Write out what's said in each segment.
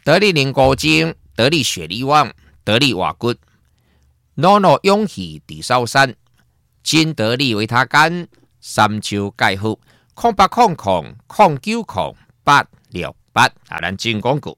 得力灵骨精，得力血力旺，得力瓦骨，诺诺勇气地少山，金得力维他干，三秋钙护，0800090868啊，咱进广告。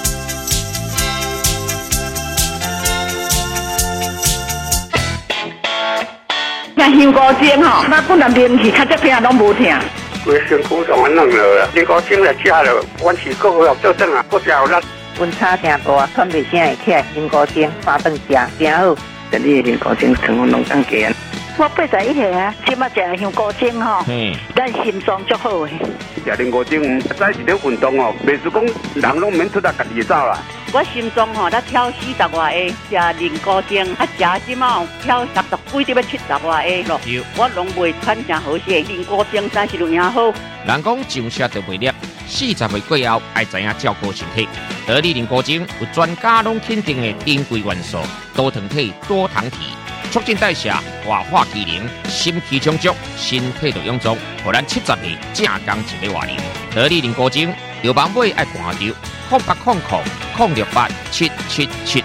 那香菇精吼，那本来面气较这片拢无疼。 规身躯上安弄了，香菇精来吃了，阮是够好做阵啊，够食有力。 温差真大，喘袂声会起来，香菇精发顿食真好。 这里香菇精成分拢更低。 我81岁啊，即马食香菇精吼，咱心脏足好诶。 食香菇精，再是咧运动哦，袂是讲人拢免出来家己走啦。 我心脏吼，才跳40外下，食灵菇精，食即马跳60几，要70外下咯。我拢袂喘真好势，灵菇精真是有影好。 人讲上车就袂粒，40岁过后爱知影照顾身体。得力灵菇精有专家拢肯定的珍贵元素，多糖体、多糖体，促进代谢、活化机能，心气充足，身体就臃肿，互咱70岁正刚一个活龄。得力灵菇精，有网买爱看着0800068777。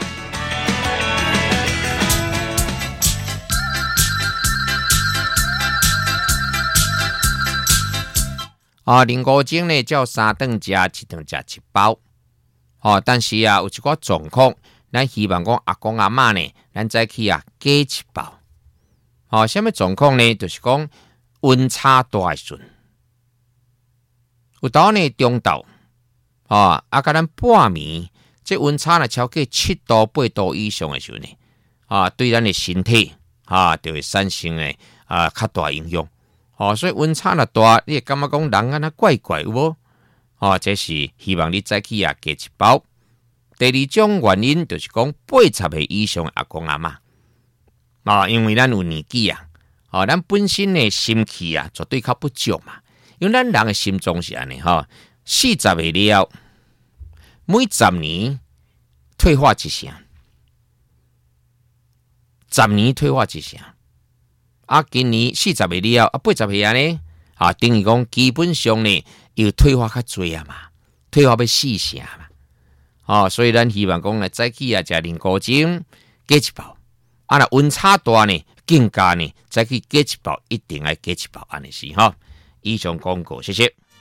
灵菇精呢，叫3顿食，1顿食1包。但是啊，有一个状况，咱希望讲阿公阿嬷呢，咱再去加1包。什么状况呢？就是讲温差大的时阵，有当呢中昼，甲咱半暝，这温差呢超过7度、8度以上的时候呢，对咱的身体就会产生呢较大影响。所以温差若大，你会感觉讲人安那怪怪有无？这是希望你早起加1包。第二种原因就是讲80岁以上的阿公阿嬷，因为咱有年纪咱本身的心气绝对较不足嘛。因为咱人的心脏是安尼40岁了，每10年退化一成，10年退化一成。今年40岁了，80岁呢，等于讲基本上呢，又退化较侪嘛，退化要4成嘛。所以咱希望讲呢，早起食灵菇精加1包，若温差大呢，更加呢，早起加1包，一定要加1包，安尼是以上广告，谢谢。